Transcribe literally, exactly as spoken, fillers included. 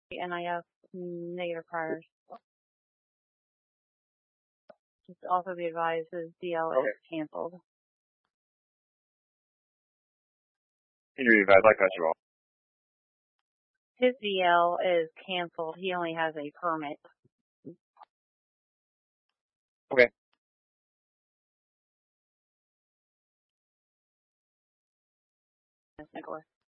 and I have negative priors. Just also be advised his D L Okay. is canceled. Senior advised, I cut you off. His D L is canceled. He only has a permit. Okay. Nicholas.